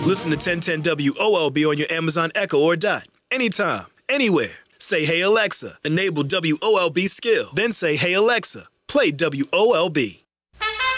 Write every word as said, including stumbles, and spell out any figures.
Listen to ten ten W O L B on your Amazon Echo or Dot. Anytime, anywhere. Say, hey Alexa, enable W O L B skill. Then say, hey Alexa, play W O L B.